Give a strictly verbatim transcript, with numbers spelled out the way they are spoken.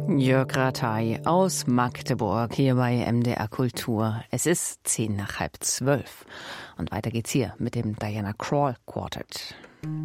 Jörg Rathai aus Magdeburg hier bei M D R Kultur. Es ist zehn nach halb zwölf. Und weiter geht's hier mit dem Diana Krall Quartet.